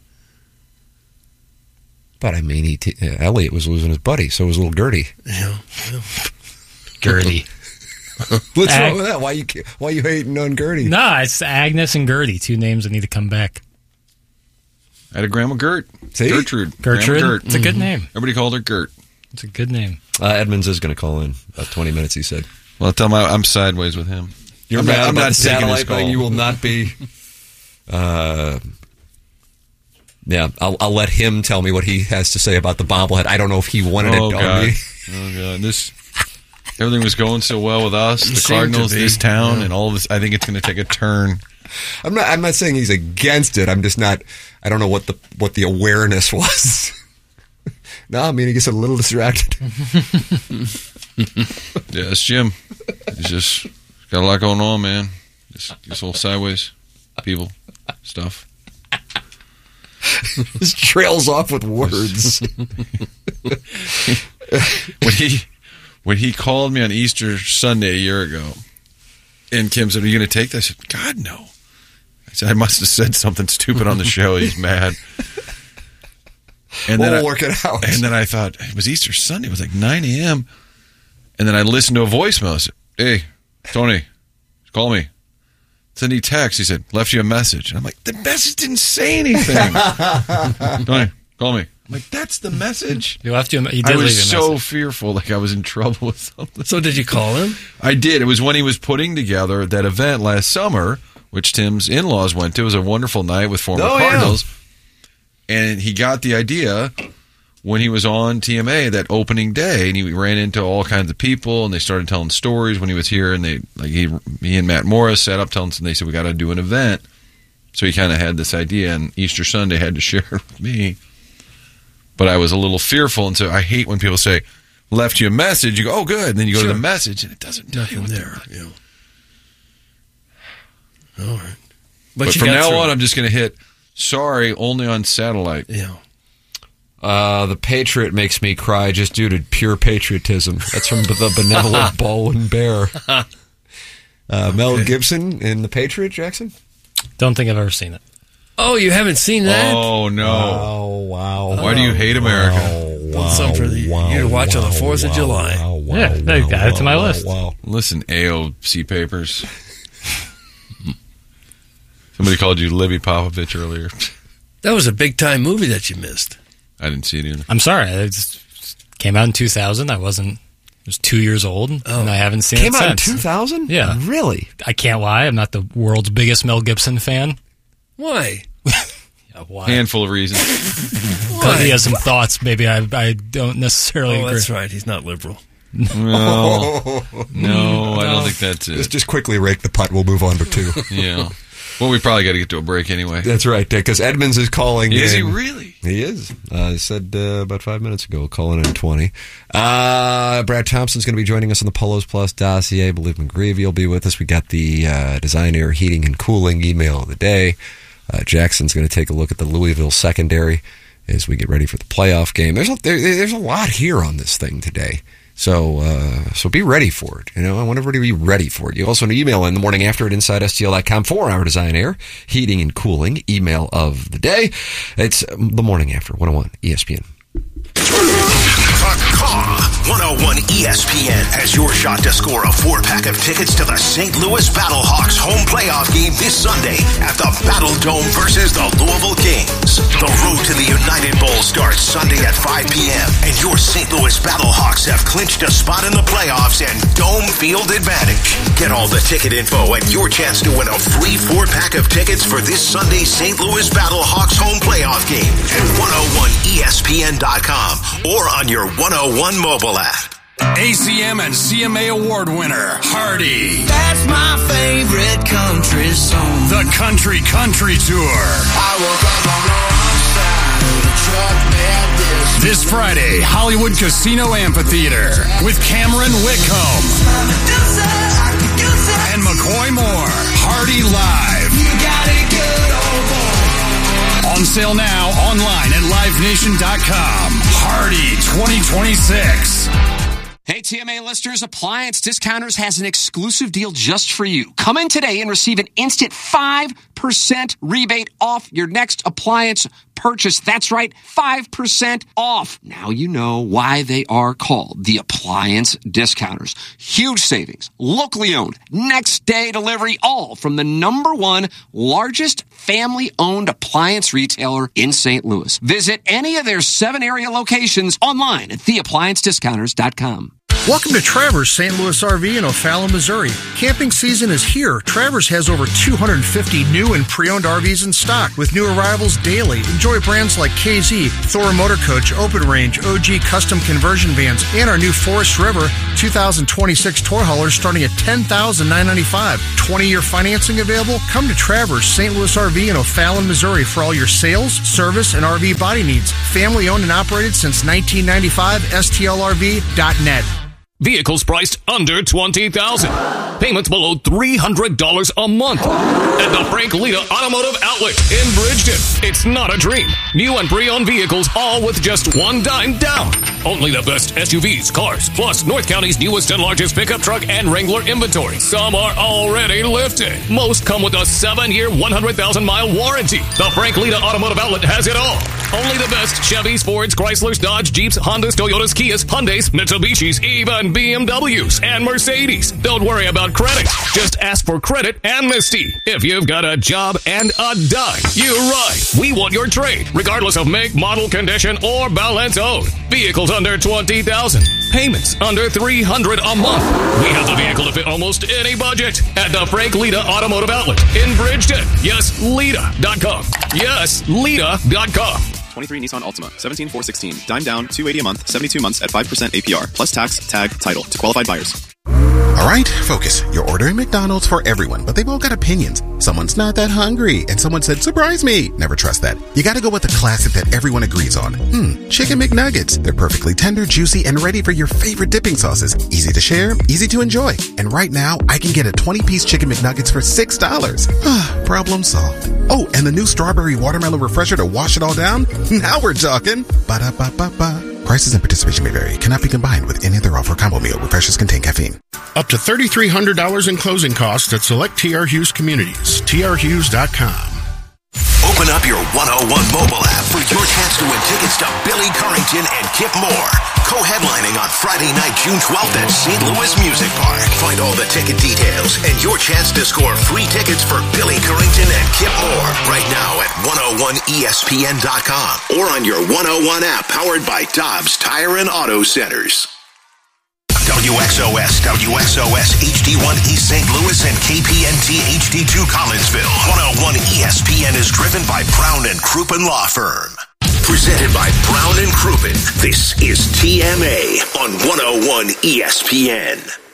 But I mean, E T, uh, Elliot was losing his buddy, so was little Gertie. Yeah. yeah. Gertie. What's Ag- wrong with that? Why you why you hating on Gertie? Nah, it's Agnes and Gertie, two names that need to come back. I had a Grandma Gert. See? Gertrude. Gertrude? Grandma Gert. It's a good name. Everybody called her Gert. It's a good name. Uh, Edmonds is going to call in about twenty minutes, he said. Well, tell him I- I'm sideways with him. You're I'm mad not, I'm about not the taking his satellite call. thing. You will not be uh, Yeah, I'll, I'll let him tell me what he has to say about the bobblehead. I don't know if he wanted Oh it God! on me. Oh God! This everything was going so well with us, It the seemed Cardinals, to be, this town, yeah. and all of this. I think it's going to take a turn. I'm not. I'm not saying he's against it. I'm just not. I don't know what the what the awareness was. No, I mean he gets a little distracted. Yeah, it's Jim. He's just got a lot going on, man. Just gets all sideways. People, stuff. Just trails off with words. when he when he called me on Easter Sunday a year ago, and Kim said, "Are you going to take this?" I said, "God, no." I said, "I must have said something stupid on the show." He's mad. And then we'll I, work it out. And then I thought, it was Easter Sunday. It was like nine a.m. And then I listened to a voicemail. I said, "Hey, Tony, call me." Then he texts. He said, "Left you a message." And I'm like, the message didn't say anything. Tony, call me. I'm like, that's the message? You left you. He did I leave was you a so message. fearful, like I was in trouble with something. So did you call him? I did. It was when he was putting together that event last summer, which Tim's in-laws went to. It was a wonderful night with former Oh, yeah. Cardinals. And he got the idea when he was on T M A that opening day, and he ran into all kinds of people, and they started telling stories when he was here, and they like he, he and Matt Morris sat up telling, and they said, we got to do an event. So he kind of had this idea, and Easter Sunday had to share it with me. But I was a little fearful, and so I hate when people say, left you a message, you go, oh, good, and then you go Sure. to the message, and it doesn't tell you Nothing what there. the- You know. All right. But, But, you from got now through on, it. I'm just going to hit, sorry, only on satellite. Yeah. Uh, the Patriot makes me cry just due to pure patriotism. That's from the benevolent Baldwin Bear. Uh, Mel Gibson in The Patriot, Jackson? Don't think I've ever seen it. Oh, you haven't seen that? Oh, no. Oh, wow. Why do you hate America? Well, some for the, you to watch on the fourth of July. Yeah, they got it to my list. Wow. Listen, A O C papers. Somebody called you Libby Popovich earlier. That was a big time movie that you missed. I didn't see it either. I'm sorry. It just came out in two thousand. I wasn't. It was two years old, and I haven't seen Came it out in since. two thousand? Yeah. Really? I can't lie. I'm not the world's biggest Mel Gibson fan. Why? Yeah, why? Handful of reasons. Because he has some thoughts. Maybe I I don't necessarily Oh, agree. that's right. He's not liberal. No. No, I don't think that's Just, it. just quickly rake the putt. We'll move on to two. Yeah. Well, we probably got to get to a break anyway. That's right, because Edmonds is calling Is he in. really? He is. Uh, he said uh, about five minutes ago, calling in twenty. Uh, Brad Thompson's going to be joining us on the Polos Plus dossier. Believe McGreevy will be with us. We got the uh, Design Air Heating and Cooling email of the day. Uh, Jackson's going to take a look at the Louisville secondary as we get ready for the playoff game. There's a, there, there's a lot here on this thing today. So uh, so be ready for it. You know, I want everybody to be ready for it. You also want to email in the morning after at inside S T L dot com for our Design Air Heating and Cooling email of the day. It's the morning after, one oh one E S P N. one oh one E S P N has your shot to score a four-pack of tickets to the Saint Louis Battlehawks home playoff game this Sunday at the Battle Dome versus the Louisville Kings. The road to the United Bowl starts Sunday at five p.m. and your Saint Louis Battlehawks have clinched a spot in the playoffs and dome field advantage. Get all the ticket info and your chance to win a free four-pack of tickets for this Sunday's Saint Louis Battlehawks home playoff game at one oh one E S P N dot com or on your one oh one mobile app. A C M and C M A award winner, Hardy. That's my favorite country song. The Country Country Tour. I woke up on the wrong side of the truck bed this This Friday, Hollywood Casino Amphitheater with Cameron Whitcomb and McCoy Moore. Hardy Live. You got it good, old boy. On sale now, online at live nation dot com. Hardy twenty twenty-six. Hey, T M A listeners, Appliance Discounters has an exclusive deal just for you. Come in today and receive an instant five percent rebate off your next appliance purchase. That's right, five percent off. Now you know why they are called the Appliance Discounters. Huge savings, locally owned, next day delivery, all from the number one largest family-owned appliance retailer in Saint Louis. Visit any of their seven area locations online at the appliance discounters dot com. Welcome to Travers Saint Louis R V in O'Fallon, Missouri. Camping season is here. Travers has over two hundred fifty new and pre-owned R Vs in stock with new arrivals daily. Enjoy brands like K Z, Thor Motor Coach, Open Range, O G Custom Conversion Vans, and our new Forest River two thousand twenty-six tour haulers starting at ten thousand nine hundred ninety-five dollars. twenty-year financing available? Come to Travers Saint Louis R V in O'Fallon, Missouri for all your sales, service, and R V body needs. Family owned and operated since nineteen ninety-five. S T L R V dot net. Vehicles priced under twenty thousand dollars. Payments below three hundred dollars a month. At the Frank Lita Automotive Outlet in Bridgeton. It's not a dream. New and pre-owned vehicles, all with just one dime down. Only the best S U Vs, cars, plus North County's newest and largest pickup truck and Wrangler inventory. Some are already lifted. Most come with a seven-year, one hundred thousand mile warranty. The Frank Lita Automotive Outlet has it all. Only the best Chevys, Fords, Chryslers, Dodge, Jeeps, Hondas, Toyotas, Kias, Hyundais, Mitsubishis, even B M Ws and Mercedes. Don't worry about credit. Just ask for credit amnesty. If you've got a job and a dime, you're right. We want your trade, regardless of make, model, condition, or balance owed. Vehicles under twenty thousand dollars. Payments under three hundred dollars a month. We have the vehicle to fit almost any budget at the Frank Lita Automotive Outlet in Bridgeton. Yes, Lita dot com. Yes, Lita dot com. twenty-three Nissan Altima, seventeen four sixteen. Dime down, two hundred eighty a month, seventy-two months at five percent A P R, plus tax, tag, title to qualified buyers. All right, focus. You're ordering McDonald's for everyone, but they've all got opinions. Someone's not that hungry, and someone said, surprise me. Never trust that. You gotta go with the classic that everyone agrees on. Hmm, Chicken McNuggets. They're perfectly tender, juicy, and ready for your favorite dipping sauces. Easy to share, easy to enjoy. And right now, I can get a twenty-piece Chicken McNuggets for six dollars. Problem solved. Oh, and the new strawberry watermelon refresher to wash it all down? Now we're talking. Ba-da-ba-ba-ba. Prices and participation may vary. Cannot be combined with any other offer or combo meal. Refreshers contain caffeine. Up to three thousand three hundred dollars in closing costs at select T R Hughes communities. T R Hughes dot com. Open up your one oh one mobile app for your chance to win tickets to Billy Currington and Kip Moore. Co-headlining on Friday night, June twelfth at Saint Louis Music Park. Find all the ticket details and your chance to score free tickets for Billy Currington and Kip Moore right now at one oh one E S P N dot com or on your one oh one app powered by Dobbs Tire and Auto Centers. W X O S, W X O S, H D one East Saint Louis, and K P N T H D two Collinsville. one oh one E S P N is driven by Brown and Crouppen Law Firm. Presented by Brown and Crouppen. This is T M A on one oh one E S P N.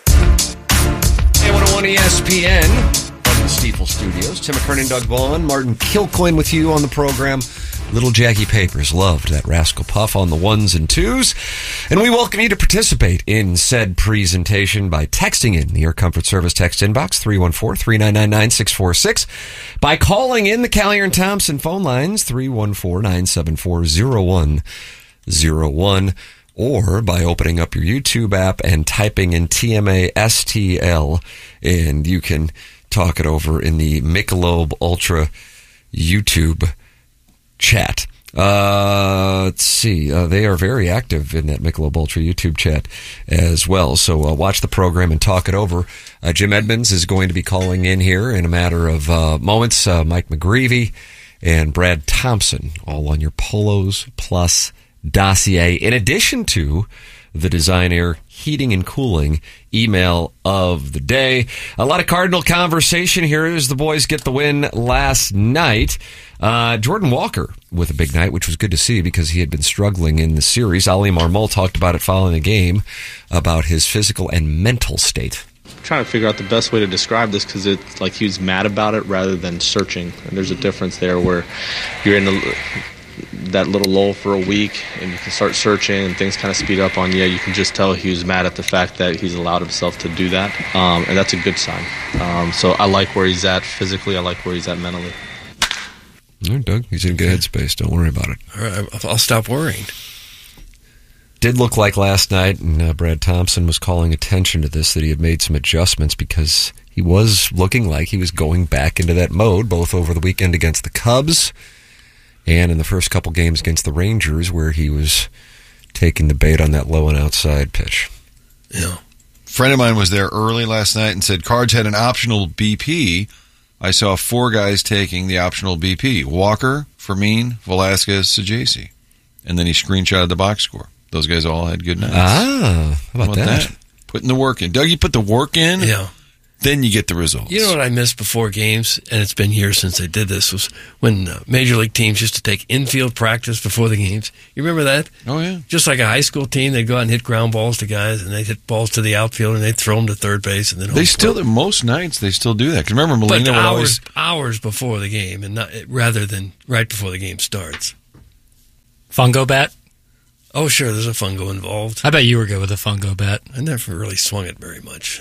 Hey, one oh one E S P N from the Stiefel Studios. Tim McKernan, Doug Vaughn, Martin Kilcoyne with you on the program. Little Jackie Papers loved that Rascal Puff on the ones and twos. And we welcome you to participate in said presentation by texting in the Air Comfort Service text inbox, three one four, three nine nine, nine six four six. By calling in the Callier and Thompson phone lines, three one four, nine seven four, zero one zero one. Or by opening up your YouTube app and typing in T M A S T L, and you can talk it over in the Michelob Ultra YouTube chat. Uh, let's see. Uh, they are very active in that Michelob Ultra YouTube chat as well. So uh, watch the program and talk it over. Uh, Jim Edmonds is going to be calling in here in a matter of uh, moments. Uh, Mike McGreevy and Brad Thompson, all on your Polos Plus dossier, in addition to the Design Air Heating and Cooling email of the day. A lot of Cardinal conversation here as the boys get the win last night. Uh, Jordan Walker with a big night, which was good to see because he had been struggling in the series. Ali Marmol talked about it following the game, about his physical and mental state. I'm trying to figure out the best way to describe this because it's like he was mad about it rather than searching. And there's a difference there where you're in the... that little lull for a week and you can start searching and things kind of speed up on you. You can just tell he was mad at the fact that he's allowed himself to do that, um, and that's a good sign. Um, so I like where he's at physically. I like where he's at mentally. All right, Doug, he's in good headspace. Don't worry about it. All right, I'll stop worrying. Did look like last night, and uh, Brad Thompson was calling attention to this, that he had made some adjustments because he was looking like he was going back into that mode, both over the weekend against the Cubs and in the first couple games against the Rangers, where he was taking the bait on that low and outside pitch. Yeah. A friend of mine was there early last night and said Cards had an optional B P. I saw four guys taking the optional B P. Walker, Fermin, Velasquez, Sajaci. And then he screenshotted the box score. Those guys all had good nights. Ah, how about, how about that? that? Putting the work in. Doug, you put the work in, Yeah. then you get the results. You know what I missed before games, and it's been years since they did this, was when uh, Major League teams used to take infield practice before the games. You remember that? Oh, yeah. Just like a high school team, they'd go out and hit ground balls to guys, and they'd hit balls to the outfield, and they'd throw them to third base. And then They still, most nights, they still do that. Because remember, But Molina would hours, always... hours before the game, and not rather than right before the game starts. Fungo bat? Oh, sure, there's a fungo involved. I bet you were good with a fungo bat. I never really swung it very much.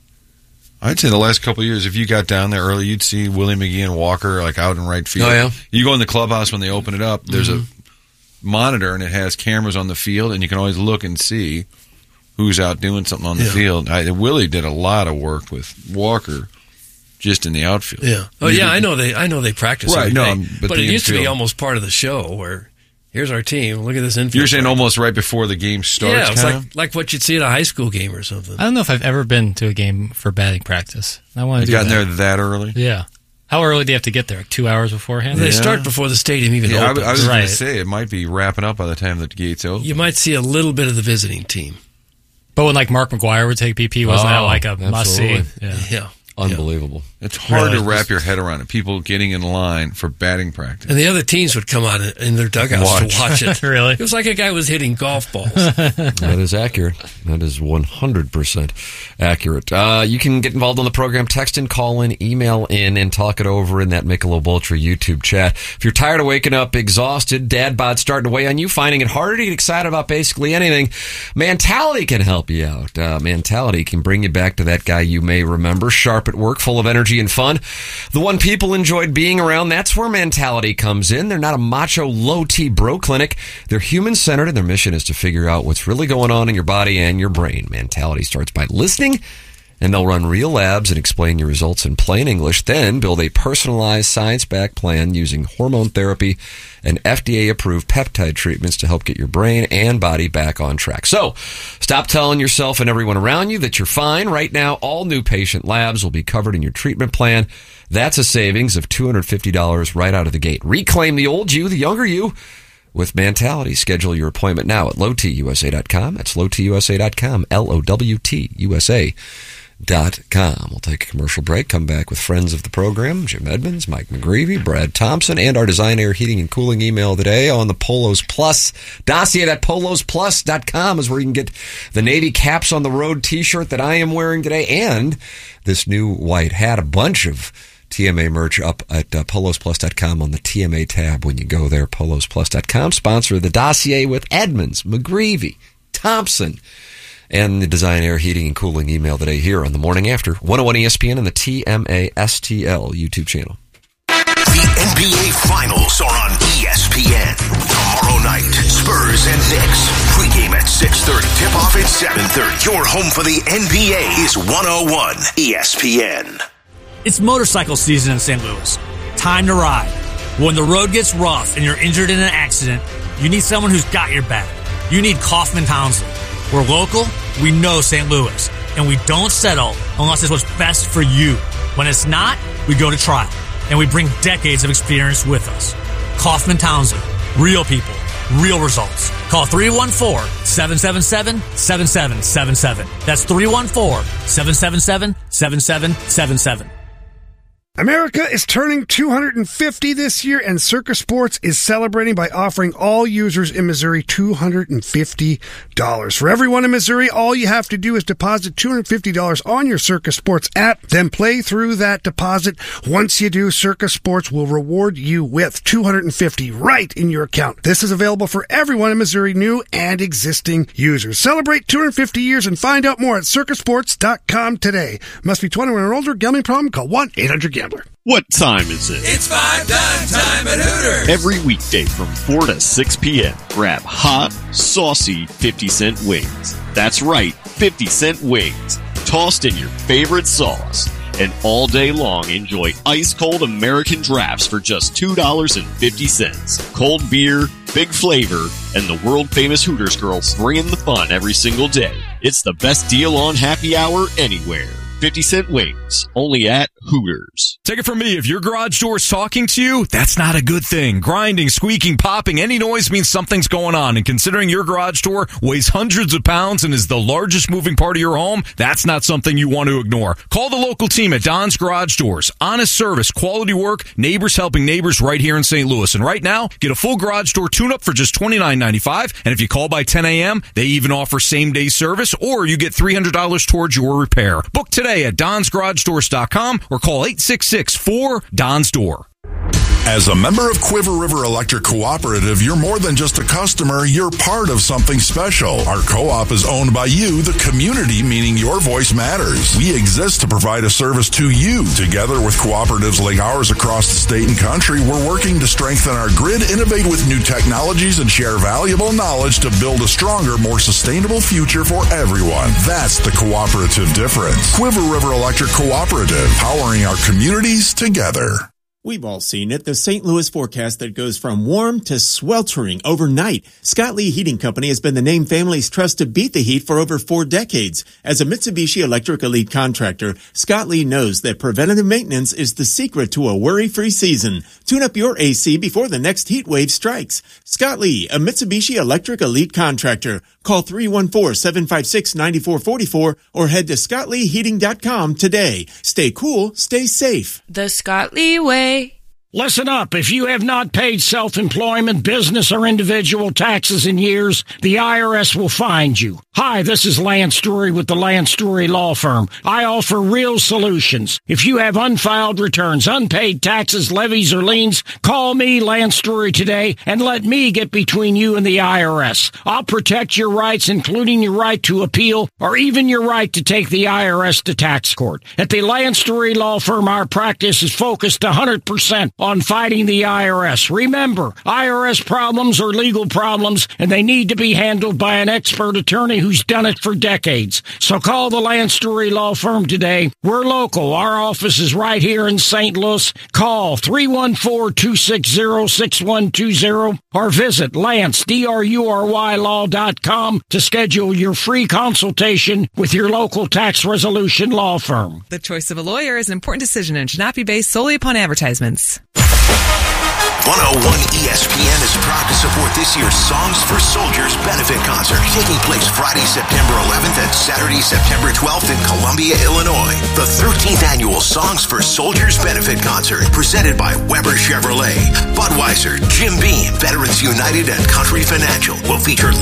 I'd say the last couple of years, if you got down there early, you'd see Willie McGee and Walker like out in right field. Oh, yeah? You go in the clubhouse when they open it up, there's Mm-hmm. a monitor and it has cameras on the field, and you can always look and see who's out doing something on the Yeah. field. I, Willie did a lot of work with Walker just in the outfield. Yeah. Oh, You yeah, could- I know they I know they practice Right, every no, day. um, but but it the used to be infield- almost part of the show where here's our team. Look at this infield. You're saying practice. almost right before the game starts, Yeah, it's kind like of? like what you'd see at a high school game or something. I don't know if I've ever been to a game for batting practice. I want to I've do gotten that. there that early? Yeah. How early do you have to get there? Like two hours beforehand? They Yeah. start before the stadium even Yeah, I, opens. I was going Right. to say, it might be wrapping up by the time the gates open. You might see a little bit of the visiting team. But when like Mark McGuire would take B P, wasn't that Oh, like a must see? absolutely. Yeah. Yeah. Unbelievable. It's hard Really, to wrap just- your head around it. People getting in line for batting practice. And the other teams would come out in- in their dugouts Watch. to watch it. Really? It was like a guy was hitting golf balls. That is accurate. That is one hundred percent accurate. Uh, you can get involved on the program. Text in, call in, email in, and talk it over in that Michelob Ultra YouTube chat. If you're tired of waking up exhausted, dad bod's starting to weigh on you, finding it harder to get excited about basically anything, Mentality can help you out. Uh, Mentality can bring you back to that guy you may remember, sharp at work, full of energy and fun. The one people enjoyed being around. That's where Mentality comes in. They're not a macho, low-T bro clinic. They're human-centered, and their mission is to figure out what's really going on in your body and your brain. Mentality starts by listening, and they'll run real labs and explain your results in plain English, then build a personalized science-backed plan using hormone therapy and F D A-approved peptide treatments to help get your brain and body back on track. So, stop telling yourself and everyone around you that you're fine. Right now, all new patient labs will be covered in your treatment plan. That's a savings of two hundred fifty dollars right out of the gate. Reclaim the old you, the younger you, with Mentality. Schedule your appointment now at low t u s a dot com. That's low t u s a dot com, L O W T U S A dot com. We'll take a commercial break, come back with friends of the program, Jim Edmonds, Mike McGreevy, Brad Thompson, and our Design Air Heating and Cooling email today on the Polos Plus dossier. At polos plus dot com is where you can get the Navy Caps on the Road t-shirt that I am wearing today and this new white hat, a bunch of T M A merch up at uh, polos plus dot com on the T M A tab when you go there, polos plus dot com. Sponsor of the dossier with Edmonds, McGreevy, Thompson, and the Design Air Heating and Cooling email today here on the Morning After, one oh one E S P N and the T M A S T L YouTube channel. The N B A Finals are on E S P N. Tomorrow night, Spurs and Knicks. Pregame at six thirty, tip-off at seven thirty. Your home for the N B A is one oh one E S P N. It's motorcycle season in Saint Louis. Time to ride. When the road gets rough and you're injured in an accident, you need someone who's got your back. You need Kaufman Townsley. We're local, we know Saint Louis, and we don't settle unless it's what's best for you. When it's not, we go to trial, and we bring decades of experience with us. Kaufman Townsley. Real people. Real results. Call three one four, seven seven seven, seven seven seven seven. That's three one four, seven seven seven, seven seven seven seven. America is turning two hundred fifty this year, and Circus Sports is celebrating by offering all users in Missouri two hundred fifty dollars. For everyone in Missouri, all you have to do is deposit two hundred fifty dollars on your Circus Sports app, then play through that deposit. Once you do, Circus Sports will reward you with two hundred fifty dollars right in your account. This is available for everyone in Missouri, new and existing users. Celebrate two hundred fifty years and find out more at circus sports dot com today. Must be twenty-one or older. Gambling problem? Call one eight hundred gambler. What time is it? It's five dime time at Hooters. Every weekday from four to six p.m. Grab hot, saucy fifty cent wings. That's right, fifty cent wings. Tossed in your favorite sauce. And all day long, enjoy ice-cold American drafts for just two dollars and fifty cents. Cold beer, big flavor, and the world-famous Hooters girls bringing the fun every single day. It's the best deal on happy hour anywhere. fifty cent wings. wings. Only at Hooters. Take it from me, if your garage door is talking to you, that's not a good thing. Grinding, squeaking, popping, any noise means something's going on. And considering your garage door weighs hundreds of pounds and is the largest moving part of your home, that's not something you want to ignore. Call the local team at Don's Garage Doors. Honest service, quality work, neighbors helping neighbors right here in Saint Louis. And right now, get a full garage door tune-up for just twenty-nine ninety-five. And if you call by ten a.m., they even offer same-day service, or you get three hundred dollars towards your repair. Book today at dons garage doors dot com or call eight six six, four, Don's Door. As a member of Quiver River Electric Cooperative, you're more than just a customer, you're part of something special. Our co-op is owned by you, the community, meaning your voice matters. We exist to provide a service to you. Together with cooperatives like ours across the state and country, we're working to strengthen our grid, innovate with new technologies, and share valuable knowledge to build a stronger, more sustainable future for everyone. That's the cooperative difference. Quiver River Electric Cooperative, powering our communities together. We've all seen it, the Saint Louis forecast that goes from warm to sweltering overnight. Scott Lee Heating Company has been the name families trust to beat the heat for over four decades. As a Mitsubishi Electric Elite contractor, Scott Lee knows that preventative maintenance is the secret to a worry-free season. Tune up your A C before the next heat wave strikes. Scott Lee, a Mitsubishi Electric Elite contractor. Call three one four, seven five six, nine four four four or head to scott lee heating dot com today. Stay cool, stay safe. The Scott Lee way. Listen up. If you have not paid self-employment, business, or individual taxes in years, the I R S will find you. Hi, this is Lance Drury with the Lance Drury Law Firm. I offer real solutions. If you have unfiled returns, unpaid taxes, levies, or liens, call me, Lance Drury, today, and let me get between you and the I R S. I'll protect your rights, including your right to appeal, or even your right to take the I R S to tax court. At the Lance Drury Law Firm, our practice is focused one hundred percent on fighting the I R S. Remember, I R S problems are legal problems, and they need to be handled by an expert attorney who's done it for decades. So call the Lance Drury Law Firm today. We're local. Our office is right here in Saint Louis. Call three one four, two six zero, six one two zero or visit Lance, D R U R Y law dot com to schedule your free consultation with your local tax resolution law firm. The choice of a lawyer is an important decision and should not be based solely upon advertisements. one oh one E S P N is proud to support this year's Songs for Soldiers benefit concert, taking place Friday, September eleventh and Saturday, September twelfth in Columbia, Illinois. The thirteenth annual Songs for Soldiers benefit concert, presented by Weber Chevrolet, Budweiser, Jim Beam, Veterans United, and Country Financial, will feature